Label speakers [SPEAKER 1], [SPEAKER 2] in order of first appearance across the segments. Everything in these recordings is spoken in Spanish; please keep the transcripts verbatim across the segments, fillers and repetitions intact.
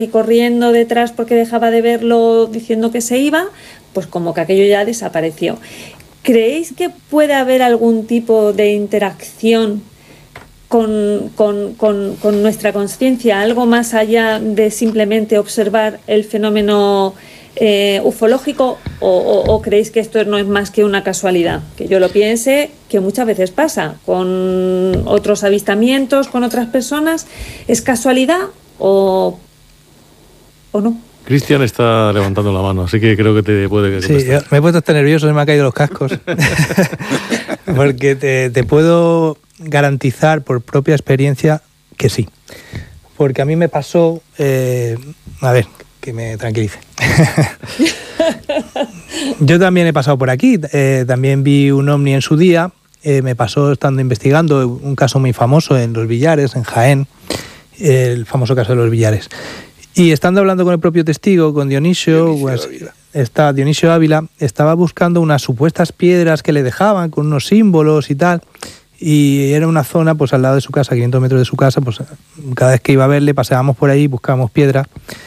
[SPEAKER 1] y corriendo detrás porque dejaba de verlo diciendo que se iba, pues como que aquello ya desapareció. ¿Creéis que puede haber algún tipo de interacción con, con, con, con nuestra conciencia, algo más allá de simplemente observar el fenómeno eh, ufológico, o, o, o creéis que esto no es más que una casualidad? Que yo lo piense, que muchas veces pasa con otros avistamientos, con otras personas. ¿Es casualidad o, o no?
[SPEAKER 2] Cristian está levantando la mano, así que creo que te puede contestar.
[SPEAKER 3] Sí, yo me he puesto hasta nervioso, se me han caído los cascos. Porque te, te puedo garantizar por propia experiencia que sí. Porque a mí me pasó... Eh, a ver, que me tranquilice. Yo también he pasado por aquí. Eh, también vi un ovni en su día. Eh, me pasó estando investigando un caso muy famoso en Los Villares, en Jaén. El famoso caso de Los Villares. Y estando hablando con el propio testigo, con Dionisio,
[SPEAKER 4] Dionisio
[SPEAKER 3] pues,
[SPEAKER 4] Ávila.
[SPEAKER 3] está Dionisio Ávila, estaba buscando unas supuestas piedras que le dejaban con unos símbolos y tal, y era una zona pues al lado de su casa, quinientos metros de su casa, pues cada vez que iba a verle paseábamos por ahí, buscábamos piedra,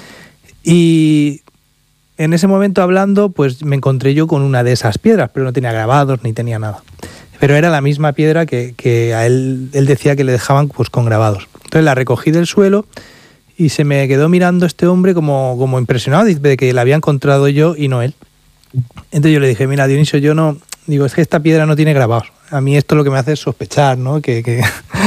[SPEAKER 3] y en ese momento hablando pues me encontré yo con una de esas piedras, pero no tenía grabados ni tenía nada, pero era la misma piedra que, que a él, él decía que le dejaban pues con grabados. Entonces la recogí del suelo y se me quedó mirando este hombre como, como impresionado de que la había encontrado yo y no él. Entonces yo le dije, mira, Dionisio, yo no... Digo, es que esta piedra no tiene grabados. A mí esto lo que me hace es sospechar, ¿no? Que, que...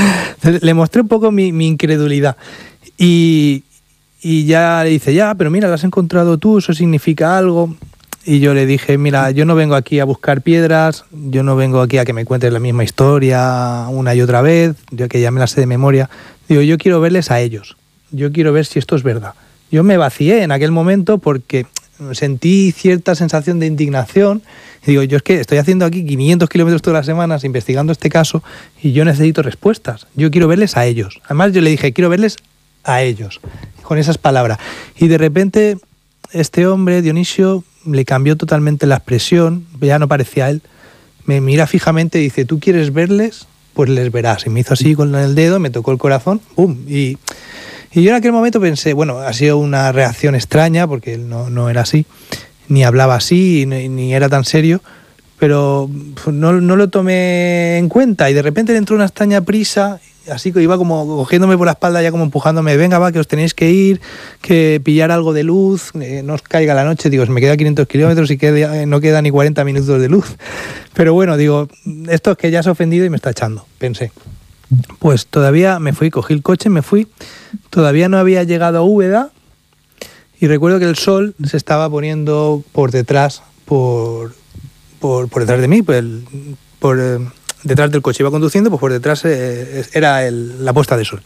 [SPEAKER 3] Le mostré un poco mi, mi incredulidad. Y, y ya le dice, ya, pero mira, la has encontrado tú, eso significa algo. Y yo le dije, mira, yo no vengo aquí a buscar piedras, yo no vengo aquí a que me cuentes la misma historia una y otra vez, yo que ya me la sé de memoria. Digo, yo quiero verles a ellos. Yo quiero ver si esto es verdad. Yo me vacié en aquel momento porque sentí cierta sensación de indignación. Y digo, yo es que estoy haciendo aquí quinientos kilómetros todas las semanas investigando este caso y yo necesito respuestas. Yo quiero verles a ellos. Además yo le dije, quiero verles a ellos, con esas palabras. Y de repente este hombre, Dionisio, le cambió totalmente la expresión, ya no parecía él. Me mira fijamente y dice, ¿tú quieres verles? Pues les verás. Y me hizo así con el dedo, me tocó el corazón, ¡pum! Y... Y yo en aquel momento pensé, bueno, ha sido una reacción extraña, porque él no, no era así, ni hablaba así, ni, ni era tan serio, pero no, no lo tomé en cuenta y de repente le entró una extraña prisa, así que iba como cogiéndome por la espalda, ya como empujándome, venga, va, que os tenéis que ir, que pillar algo de luz, eh, no os caiga la noche. Digo, me queda quinientos kilómetros y queda, no queda ni cuarenta minutos de luz. Pero bueno, digo, esto es que ya se ha ofendido y me está echando, pensé. Pues todavía me fui, cogí el coche, me fui, todavía no había llegado a Úbeda y recuerdo que el sol se estaba poniendo por detrás, por, por, por detrás de mí, por, el, por eh, detrás del coche. Iba conduciendo, pues por detrás eh, era el, la puesta de sol.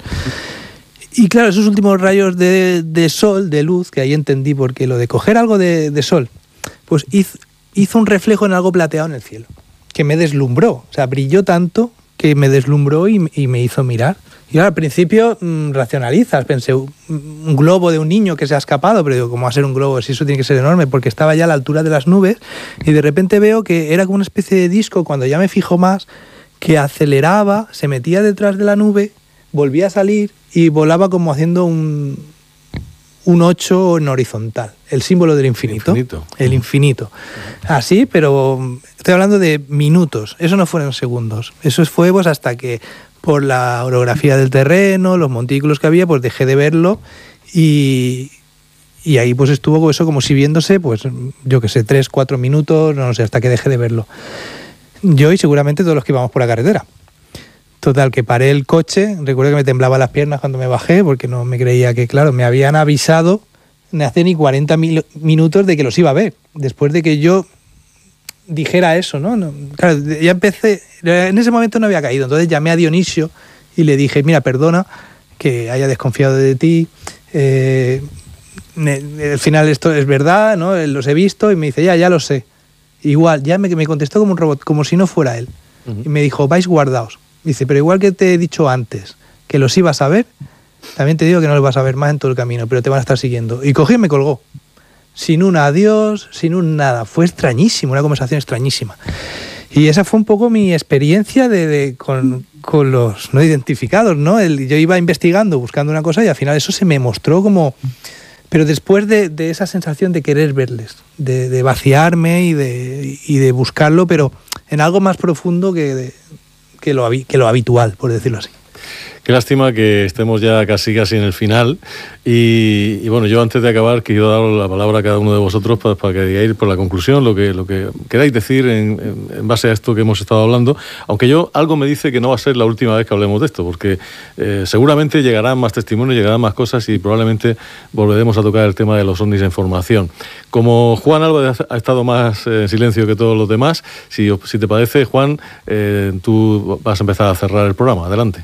[SPEAKER 3] Y claro, esos últimos rayos de, de sol, de luz, que ahí entendí, porque lo de coger algo de, de sol, pues hizo, hizo un reflejo en algo plateado en el cielo, que me deslumbró, o sea, brilló tanto que me deslumbró y, y me hizo mirar. Y al principio mmm, racionalizas, pensé, un, un globo de un niño que se ha escapado, pero digo, ¿cómo va a ser un globo? Si eso tiene que ser enorme, porque estaba ya a la altura de las nubes, y de repente veo que era como una especie de disco, cuando ya me fijo más, que aceleraba, se metía detrás de la nube, volvía a salir y volaba como haciendo un, un ocho en horizontal, el símbolo del infinito.
[SPEAKER 2] El infinito.
[SPEAKER 3] El infinito. Así, pero estoy hablando de minutos, eso no fueron segundos, eso fue pues hasta que por la orografía del terreno, los montículos que había, pues dejé de verlo y, y ahí pues estuvo eso como si viéndose, pues yo que sé, tres, cuatro minutos, no sé, hasta que dejé de verlo. Yo y seguramente todos los que íbamos por la carretera. Total, que paré el coche, recuerdo que me temblaban las piernas cuando me bajé, porque no me creía que, claro, me habían avisado de hace ni cuarenta mil minutos de que los iba a ver, después de que yo dijera eso, ¿no? no claro, ya empecé, en ese momento no había caído, entonces llamé a Dionisio y le dije, mira, perdona que haya desconfiado de ti, eh, al final esto es verdad, ¿no? Los he visto, y me dice, ya, ya lo sé. Igual, ya me, me contestó como un robot, como si no fuera él. Uh-huh. Y me dijo, vais guardaos. Dice, pero igual que te he dicho antes que los ibas a ver, también te digo que no los vas a ver más en todo el camino, pero te van a estar siguiendo. Y cogí y me colgó. Sin un adiós, sin un nada. Fue extrañísimo, una conversación extrañísima. Y esa fue un poco mi experiencia de, de, con, con los no identificados, ¿no? El, yo iba investigando, buscando una cosa, y al final eso se me mostró como, pero después de, de esa sensación de querer verles, de, de vaciarme y de, y de buscarlo, pero en algo más profundo que, de, que, lo, que lo habitual, por decirlo así.
[SPEAKER 2] Qué lástima que estemos ya casi casi en el final y, y bueno, yo antes de acabar quiero dar la palabra a cada uno de vosotros para, para que digáis por la conclusión lo que, lo que queráis decir en, en, en base a esto que hemos estado hablando, aunque yo algo me dice que no va a ser la última vez que hablemos de esto, porque eh, seguramente llegarán más testimonios, llegarán más cosas y probablemente volveremos a tocar el tema de los ovnis en formación. Como Juan Álvarez ha estado más en silencio que todos los demás, si, si te parece, Juan, eh, tú vas a empezar a cerrar el programa. Adelante.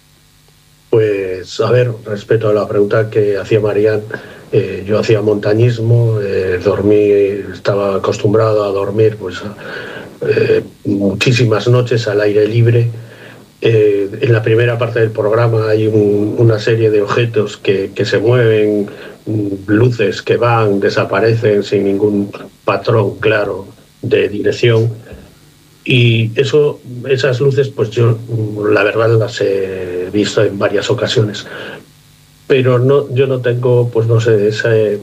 [SPEAKER 4] Pues, a ver, respecto a la pregunta que hacía Marian, eh, yo hacía montañismo, eh, dormí, estaba acostumbrado a dormir pues eh, muchísimas noches al aire libre. Eh, en la primera parte del programa hay un, una serie de objetos que, que se mueven, luces que van, desaparecen sin ningún patrón claro de dirección. Y eso, esas luces, pues yo la verdad las he visto en varias ocasiones. Pero no, yo no tengo, pues no sé, esa, eh,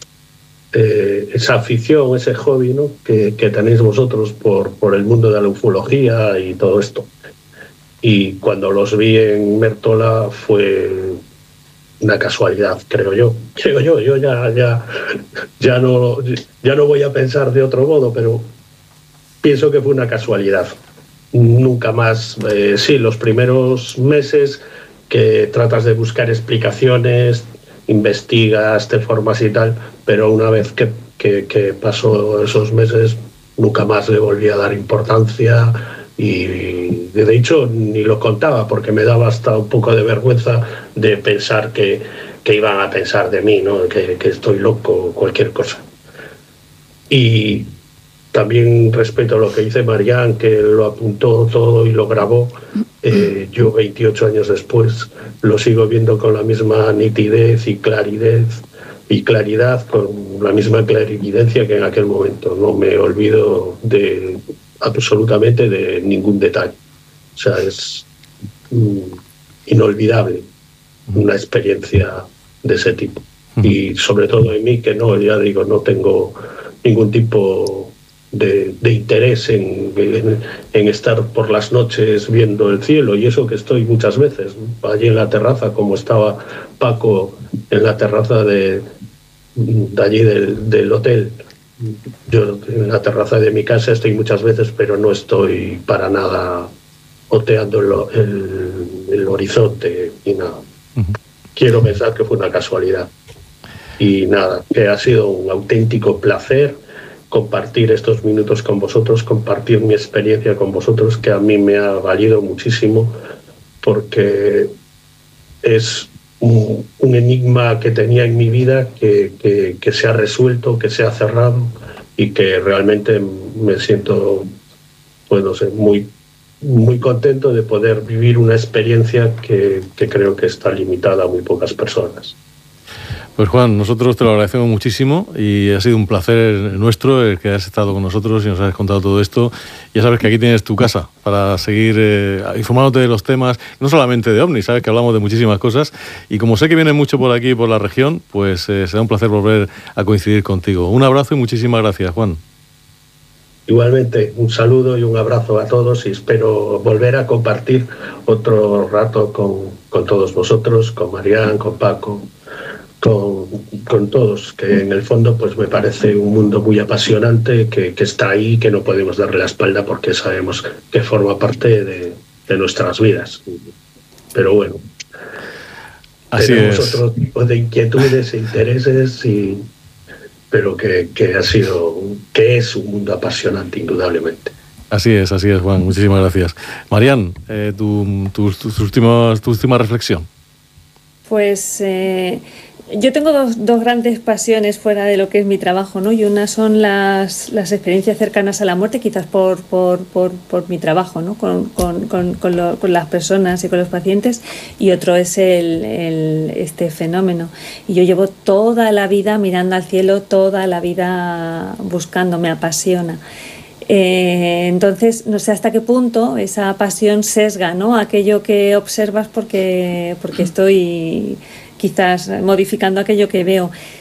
[SPEAKER 4] esa afición, ese hobby, ¿no? que, que tenéis vosotros por, por el mundo de la ufología y todo esto. Y cuando los vi en Mértola fue una casualidad, creo yo. Creo yo, yo ya, ya, ya, no, ya no voy a pensar de otro modo, pero pienso que fue una casualidad. Nunca más, eh, sí, los primeros meses que tratas de buscar explicaciones, investigas, te formas y tal, pero una vez que, que, que pasó esos meses, nunca más le volví a dar importancia y de hecho ni lo contaba porque me daba hasta un poco de vergüenza de pensar que, que iban a pensar de mí, ¿no? que, que estoy loco o cualquier cosa. Y también respecto a lo que dice Marian, que lo apuntó todo y lo grabó, eh, yo veintiocho años después lo sigo viendo con la misma nitidez y claridad, y claridad, con la misma clarividencia que en aquel momento. No me olvido de absolutamente de ningún detalle. O sea, es mm, inolvidable una experiencia de ese tipo. Y sobre todo en mí, que no, ya digo, no tengo ningún tipo De, de interés en, en, en estar por las noches viendo el cielo, y eso que estoy muchas veces allí en la terraza, como estaba Paco en la terraza de, de allí del, del hotel. Yo en la terraza de mi casa estoy muchas veces, pero no estoy para nada oteando el, el, el horizonte y nada. Uh-huh. Quiero pensar que fue una casualidad y nada, que ha sido un auténtico placer compartir estos minutos con vosotros, compartir mi experiencia con vosotros, que a mí me ha valido muchísimo, porque es un, un enigma que tenía en mi vida que, que, que se ha resuelto, que se ha cerrado y que realmente me siento, pues no sé, muy, muy contento de poder vivir una experiencia que, que creo que está limitada a muy pocas personas.
[SPEAKER 2] Pues Juan, nosotros te lo agradecemos muchísimo y ha sido un placer nuestro el que has estado con nosotros y nos has contado todo esto. Ya sabes que aquí tienes tu casa para seguir eh, informándote de los temas, no solamente de ovnis, sabes que hablamos de muchísimas cosas y como sé que vienes mucho por aquí, por la región, pues eh, será un placer volver a coincidir contigo. Un abrazo y muchísimas gracias, Juan.
[SPEAKER 4] Igualmente, un saludo y un abrazo a todos y espero volver a compartir otro rato con, con todos vosotros, con Marian, con Paco, Con, con todos, que en el fondo pues me parece un mundo muy apasionante que, que está ahí, que no podemos darle la espalda porque sabemos que forma parte de, de nuestras vidas. Pero bueno,
[SPEAKER 2] así
[SPEAKER 4] tenemos
[SPEAKER 2] es.
[SPEAKER 4] Otro tipo de inquietudes e intereses, y, pero que, que ha sido, que es un mundo apasionante indudablemente.
[SPEAKER 2] Así es, así es, Juan. Muchísimas gracias. Marian, eh, tu, tu, tu, tu, última, tu última reflexión.
[SPEAKER 1] Pues eh, yo tengo dos, dos grandes pasiones fuera de lo que es mi trabajo, ¿no? Y una son las, las experiencias cercanas a la muerte, quizás por, por, por, por mi trabajo, ¿no? Con, con, con, con, lo, con las personas y con los pacientes, y otro es el, el, este fenómeno. Y yo llevo toda la vida mirando al cielo, toda la vida buscando, me apasiona. Eh, entonces, no sé hasta qué punto esa pasión sesga, ¿no? Aquello que observas porque, porque estoy quizás modificando aquello que veo.